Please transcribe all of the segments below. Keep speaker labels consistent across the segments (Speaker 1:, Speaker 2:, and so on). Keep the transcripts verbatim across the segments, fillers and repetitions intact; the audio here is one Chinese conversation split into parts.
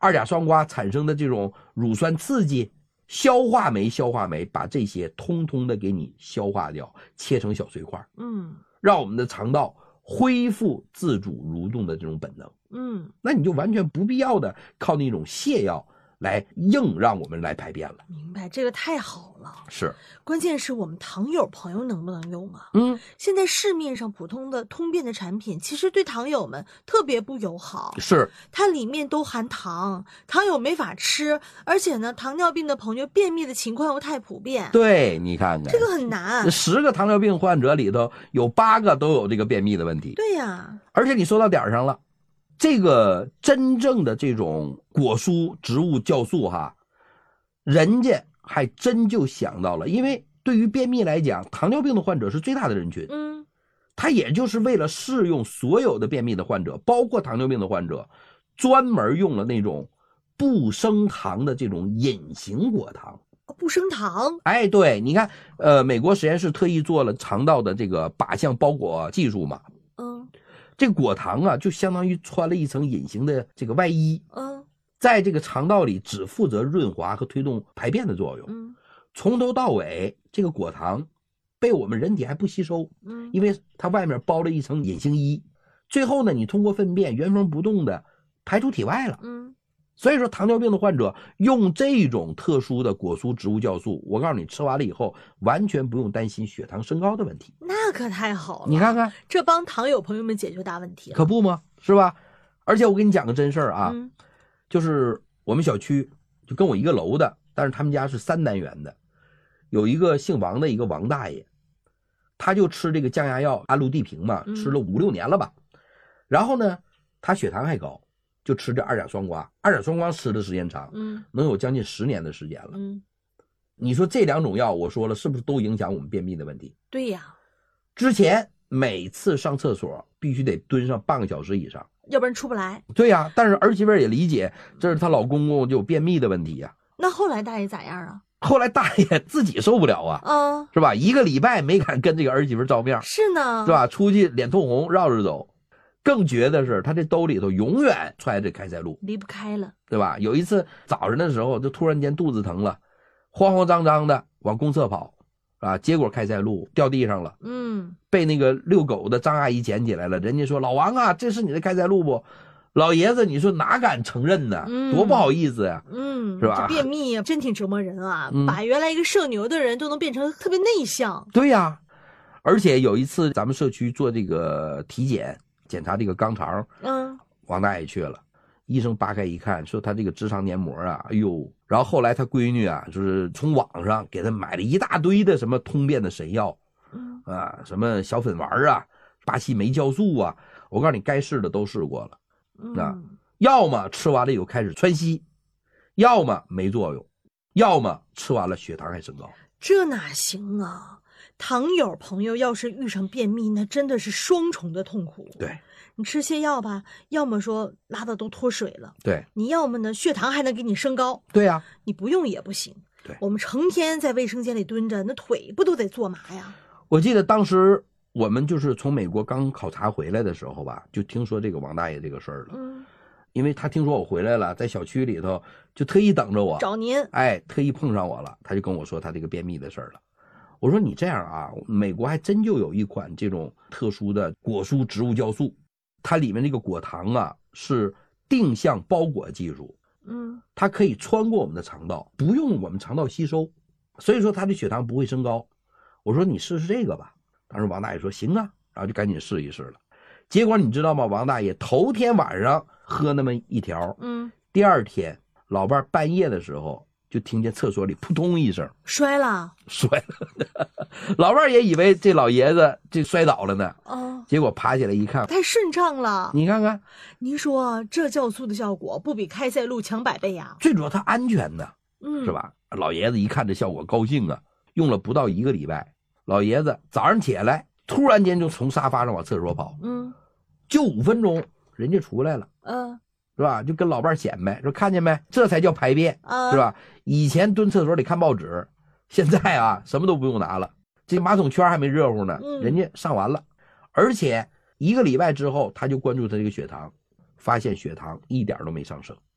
Speaker 1: 二甲双胍产生的这种乳酸刺激，消化酶消化酶把这些通通的给你消化掉，切成小碎块，
Speaker 2: 嗯，
Speaker 1: 让我们的肠道恢复自主蠕动的这种本能。
Speaker 2: 嗯，
Speaker 1: 那你就完全不必要的靠那种泻药来硬让我们来排便了。
Speaker 2: 明白，这个太好了。
Speaker 1: 是，
Speaker 2: 关键是我们糖友朋友能不能用啊？
Speaker 1: 嗯，
Speaker 2: 现在市面上普通的通便的产品，其实对糖友们特别不友好。
Speaker 1: 是，
Speaker 2: 它里面都含糖，糖友没法吃，而且呢，糖尿病的朋友便秘的情况又太普遍。
Speaker 1: 对，你看看
Speaker 2: 这个很难。
Speaker 1: 十个糖尿病患者里头有八个都有这个便秘的问题。
Speaker 2: 对呀，
Speaker 1: 而且你说到点儿上了。这个真正的这种果蔬植物酵素哈，人家还真就想到了，因为对于便秘来讲，糖尿病的患者是最大的人群，
Speaker 2: 嗯，
Speaker 1: 他也就是为了适用所有的便秘的患者，包括糖尿病的患者，专门用了那种不升糖的这种隐形果糖。
Speaker 2: 不升糖？
Speaker 1: 哎，对，你看，呃，美国实验室特意做了肠道的这个靶向包裹技术嘛，
Speaker 2: 嗯。
Speaker 1: 这果糖啊，就相当于穿了一层隐形的这个外衣，
Speaker 2: 嗯，
Speaker 1: 在这个肠道里只负责润滑和推动排便的作用。
Speaker 2: 嗯，
Speaker 1: 从头到尾，这个果糖被我们人体还不吸收，
Speaker 2: 嗯，
Speaker 1: 因为它外面包了一层隐形衣。最后呢，你通过粪便原封不动的排出体外了。
Speaker 2: 嗯，
Speaker 1: 所以说，糖尿病的患者用这种特殊的果蔬植物酵素，我告诉你，吃完了以后完全不用担心血糖升高的问题。
Speaker 2: 那可太好了！
Speaker 1: 你看看，
Speaker 2: 这帮糖友朋友们解决大问题了，
Speaker 1: 可不吗？是吧？而且我跟你讲个真事儿啊，
Speaker 2: 嗯，
Speaker 1: 就是我们小区就跟我一个楼的，但是他们家是三单元的，有一个姓王的一个王大爷，他就吃这个降压药安禄地平嘛，吃了五六年了吧。然后呢，他血糖还高，就吃这二甲双胍，二甲双胍吃的时间长，
Speaker 2: 嗯，
Speaker 1: 能有将近十年的时间了。
Speaker 2: 嗯，
Speaker 1: 你说这两种药，我说了是不是都影响我们便秘的问题？
Speaker 2: 对呀，
Speaker 1: 之前每次上厕所必须得蹲上半个小时以上，
Speaker 2: 要不然出不来。
Speaker 1: 对呀，但是儿媳妇也理解，这是她老公公就有便秘的问题呀。
Speaker 2: 那后来大爷咋样啊？
Speaker 1: 后来大爷自己受不了啊，
Speaker 2: 嗯，
Speaker 1: 是吧？一个礼拜没敢跟这个儿媳妇照面，
Speaker 2: 是呢，
Speaker 1: 是吧？出去脸通红，绕着走。更绝的是，他这兜里头永远揣着开塞露，
Speaker 2: 离不开了，
Speaker 1: 对吧？有一次早上的时候，就突然间肚子疼了，慌慌张张的往公厕跑，啊，结果开塞露掉地上了，
Speaker 2: 嗯，
Speaker 1: 被那个遛狗的张阿姨捡起来了。人家说：“老王啊，这是你的开塞露不？”老爷子，你说哪敢承认呢？
Speaker 2: 嗯、
Speaker 1: 多不好意思呀、啊，
Speaker 2: 嗯，
Speaker 1: 是吧？
Speaker 2: 这便秘真挺折磨人啊，
Speaker 1: 嗯、
Speaker 2: 把原来一个社牛的人都能变成特别内向。
Speaker 1: 对呀、啊，而且有一次咱们社区做这个体检，检查这个肛肠，
Speaker 2: 嗯，
Speaker 1: 王大爷去了，医生扒开一看，说他这个直肠黏膜啊，哎呦，然后后来他闺女啊，就是从网上给他买了一大堆的什么通便的神药，
Speaker 2: 嗯
Speaker 1: 啊，什么小粉丸啊，巴西莓酵素啊，我告诉你，该试的都试过了。那、嗯、要么吃完了以后开始窜稀，要么没作用，要么吃完了血糖还升高。
Speaker 2: 这哪行啊！糖友朋友要是遇上便秘，那真的是双重的痛苦。
Speaker 1: 对，
Speaker 2: 你吃泻药吧，要么说拉的都脱水了，
Speaker 1: 对，
Speaker 2: 你要么呢血糖还能给你升高。
Speaker 1: 对呀、啊，
Speaker 2: 你不用也不行。
Speaker 1: 对，
Speaker 2: 我们成天在卫生间里蹲着，那腿不都得坐麻呀？
Speaker 1: 我记得当时我们就是从美国刚考察回来的时候吧，就听说这个王大爷这个事儿了。
Speaker 2: 嗯，
Speaker 1: 因为他听说我回来了，在小区里头就特意等着我
Speaker 2: 找您，
Speaker 1: 哎，特意碰上我了，他就跟我说他这个便秘的事儿了。我说你这样啊，美国还真就有一款这种特殊的果蔬植物酵素，它里面这个果糖啊是定向包裹技术，
Speaker 2: 嗯，
Speaker 1: 它可以穿过我们的肠道，不用我们肠道吸收，所以说它的血糖不会升高。我说你试试这个吧，当时王大爷说行啊，然后就赶紧试一试了。结果你知道吗？王大爷头天晚上喝那么一条，
Speaker 2: 嗯，
Speaker 1: 第二天老伴半夜的时候就听见厕所里扑通一声，
Speaker 2: 摔了，
Speaker 1: 摔了。老伴也以为这老爷子这摔倒了呢，
Speaker 2: 哦，
Speaker 1: 结果爬起来一看，
Speaker 2: 太顺畅了。
Speaker 1: 你看看，
Speaker 2: 您说这酵素的效果不比开塞露强百倍呀？
Speaker 1: 最主要它安全呢，
Speaker 2: 嗯，
Speaker 1: 是吧？老爷子一看这效果高兴啊，用了不到一个礼拜，老爷子早上起来突然间就从沙发上往厕所跑，
Speaker 2: 嗯，
Speaker 1: 就五分钟人家出来了，
Speaker 2: 嗯。
Speaker 1: 是吧？就跟老伴显摆说看见没，这才叫排便，
Speaker 2: 啊、
Speaker 1: 是吧？以前蹲厕所里看报纸，现在啊什么都不用拿了，这马桶圈还没热乎呢，
Speaker 2: 嗯、
Speaker 1: 人家上完了，而且一个礼拜之后他就关注他这个血糖，发现血糖一点都没上升，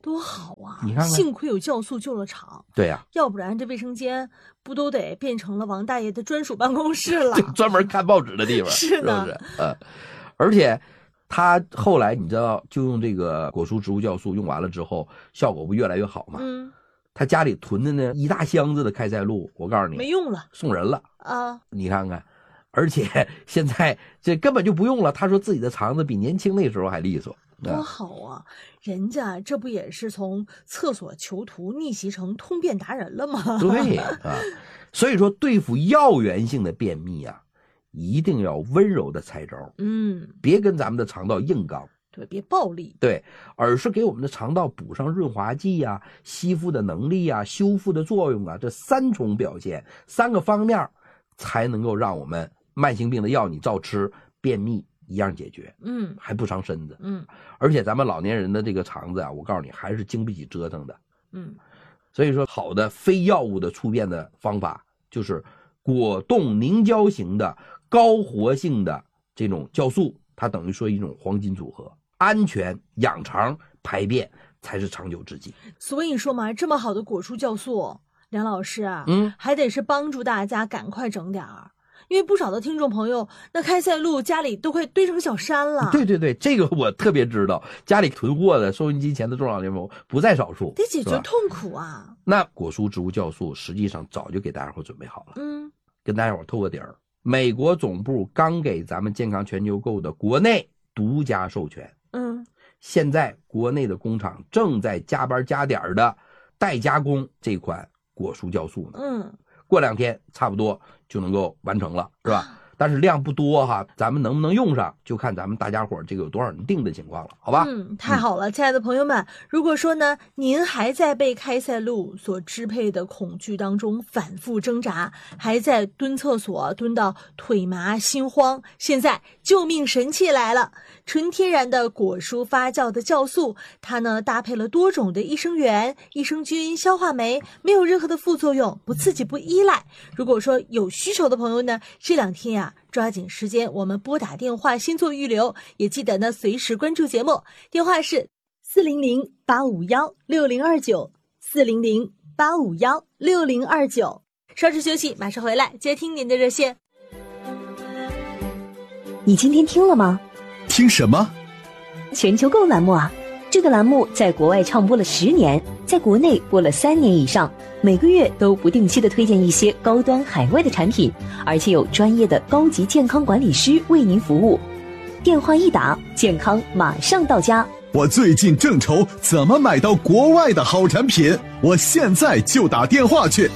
Speaker 2: 多好啊！
Speaker 1: 你看看，
Speaker 2: 幸亏有酵素救了场。
Speaker 1: 对呀、啊，
Speaker 2: 要不然这卫生间不都得变成了王大爷的专属办公室了？
Speaker 1: 专门看报纸的地方，
Speaker 2: 是的，
Speaker 1: 是不是？呃，而且他后来你知道，就用这个果蔬植物酵素用完了之后，效果不越来越好吗？
Speaker 2: 嗯，
Speaker 1: 他家里囤的那一大箱子的开塞露，我告诉你，
Speaker 2: 没用了，
Speaker 1: 送人了
Speaker 2: 啊！
Speaker 1: 你看看。而且现在这根本就不用了，他说自己的肠子比年轻那时候还利索，
Speaker 2: 多好啊！人家这不也是从厕所囚徒逆袭成通便达人了吗？
Speaker 1: 对啊，所以说对付药源性的便秘啊，一定要温柔的拆招，
Speaker 2: 嗯，
Speaker 1: 别跟咱们的肠道硬刚，
Speaker 2: 对，别暴力，
Speaker 1: 对，而是给我们的肠道补上润滑剂呀、啊、吸附的能力啊、修复的作用啊，这三重表现，三个方面才能够让我们慢性病的药你照吃，便秘一样解决，
Speaker 2: 嗯，
Speaker 1: 还不伤身子，
Speaker 2: 嗯，
Speaker 1: 而且咱们老年人的这个肠子啊，我告诉你还是经不起折腾的，
Speaker 2: 嗯，
Speaker 1: 所以说好的非药物的促便的方法就是果冻凝胶型的高活性的这种酵素，它等于说一种黄金组合，安全养肠排便才是长久之计。
Speaker 2: 所以说嘛，这么好的果蔬酵素，梁老师啊，
Speaker 1: 嗯，
Speaker 2: 还得是帮助大家赶快整点儿。因为不少的听众朋友，那开塞露家里都快堆成小山了。
Speaker 1: 对对对，这个我特别知道，家里囤货的收音机前的中老年朋友不在少数，
Speaker 2: 得解决痛苦啊。
Speaker 1: 那果蔬植物酵素实际上早就给大家伙准备好了，
Speaker 2: 嗯，
Speaker 1: 跟大家伙透个底儿，美国总部刚给咱们健康全球购的国内独家授权，
Speaker 2: 嗯，
Speaker 1: 现在国内的工厂正在加班加点的代加工这款果蔬酵素呢，
Speaker 2: 嗯。
Speaker 1: 过两天差不多就能够完成了，是吧？但是量不多哈，咱们能不能用上，就看咱们大家伙这个有多少人订的情况了，好吧？
Speaker 2: 嗯，太好了，嗯、亲爱的朋友们，如果说呢，您还在被开塞露所支配的恐惧当中反复挣扎，还在蹲厕所蹲到腿麻心慌，现在救命神器来了！纯天然的果蔬发酵的酵素，它呢搭配了多种的益生元、益生菌、消化酶，没有任何的副作用，不刺激不依赖。如果说有需求的朋友呢，这两天呀、啊。抓紧时间，我们拨打电话先做预留，也记得呢随时关注节目。电话是四零零八五幺六零二九，四零零八五幺六零二九。稍事休息，马上回来接听您的热线。
Speaker 3: 你今天听了吗？
Speaker 4: 听什么？
Speaker 3: 全球购栏目啊！这个栏目在国外唱播了十年，在国内播了三年以上，每个月都不定期的推荐一些高端海外的产品，而且有专业的高级健康管理师为您服务。电话一打，健康马上到家。
Speaker 4: 我最近正愁怎么买到国外的好产品，我现在就打电话去。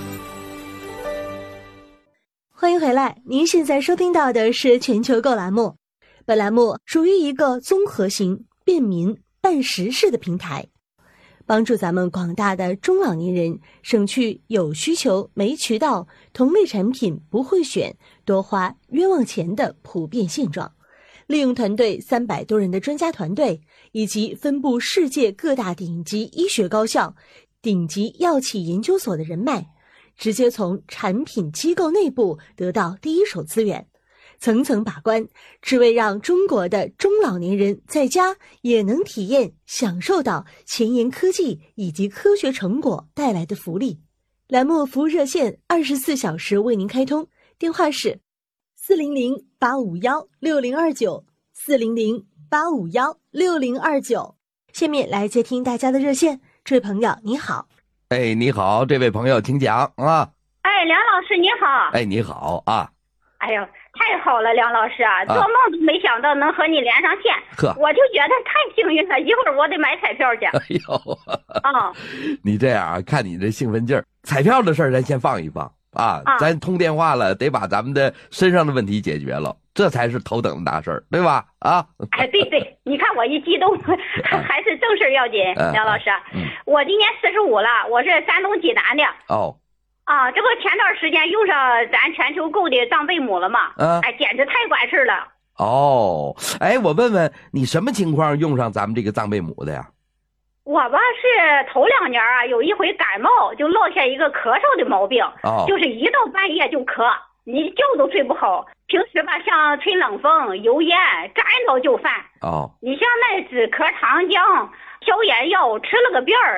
Speaker 2: 欢迎回来，您现在收听到的是全球购栏目，本栏目属于一个综合型便民办实事的平台，帮助咱们广大的中老年人省去有需求没渠道、同类产品不会选、多花冤枉钱的普遍现状。利用团队三百多人的专家团队，以及分布世界各大顶级医学高校、顶级药企研究所的人脉，直接从产品机构内部得到第一手资源，层层把关，只为让中国的中老年人在家也能体验享受到前沿科技以及科学成果带来的福利。栏目服务热线二十四小时为您开通，电话是四零零八五幺六零二九，四零零八五幺六零二九。下面来接听大家的热线，这位朋友你好。
Speaker 1: 哎，你好，这位朋友请讲啊。
Speaker 5: 哎，梁老师你好。
Speaker 1: 哎，你好啊。
Speaker 5: 哎呦，太好了，梁老师啊，做梦都没想到能和你连上线，
Speaker 1: 呵，
Speaker 5: 我就觉得太幸运了。一会儿我得买彩票去。
Speaker 1: 哎呦，
Speaker 5: 啊、哦，
Speaker 1: 你这样啊，看你这兴奋劲儿，彩票的事儿咱先放一放啊，啊咱通电话了，得把咱们的身上的问题解决了，这才是头等的大事儿，对吧？啊，
Speaker 5: 哎，对对，你看我一激动，还是正事要紧，
Speaker 1: 嗯、
Speaker 5: 梁老师，
Speaker 1: 嗯、
Speaker 5: 我今年四十五了，我是山东济南的。
Speaker 1: 哦。
Speaker 5: 啊，这不前段时间用上咱全球购的藏贝母了吗？
Speaker 1: 嗯，
Speaker 5: 哎，简直太管事了。
Speaker 1: 哦，哎，我问问你什么情况用上咱们这个藏贝母的呀？
Speaker 5: 我吧是头两年啊，有一回感冒就落下一个咳嗽的毛病，
Speaker 1: 哦，
Speaker 5: 就是一到半夜就咳，你觉都睡不好。平时吧，像吹冷风、油烟，沾着就犯。
Speaker 1: 哦，
Speaker 5: 你像那止咳糖浆， 消炎药吃了个遍儿。